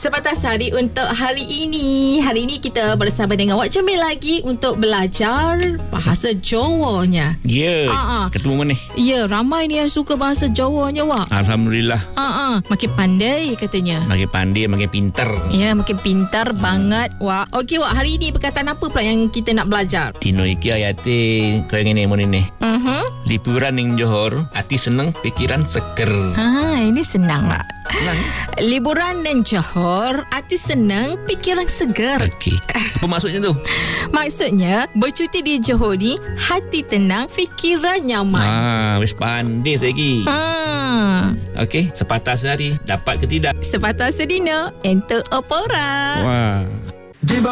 Sepatah Hari untuk hari ini. Hari ini kita bersama dengan Wak Jamil lagi untuk belajar bahasa Jawanya. Ya, ketemu mana? Ya, ramai ni yang suka bahasa Jawanya, Wak. Alhamdulillah. Makin pandai katanya. Makin pandai, makin pintar. Ya, makin pintar banget, Wak. Okey, Wak, hari ini perkataan apa pula yang kita nak belajar? Tino iki ayate kau yang ini mau ni. Liburan ning Johor, hati seneng, pikiran seger. Ini senang, Wak. Senang. Liburan dan Johor, hati senang, fikiran segar. Okey. Apa maksudnya tu? Maksudnya, bercuti di Johor ni, hati tenang, fikiran nyaman. Wis pandai saya lagi. Okey, sepatah sehari dapat ke tidak? Sepatah sedina, enter opera. Wah.